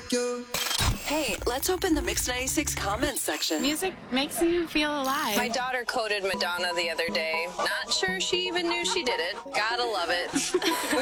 Hey, let's open the Mix 96 comments section. Music makes you feel alive. My daughter quoted Madonna the other day. Not sure she even knew she did it. Gotta love it.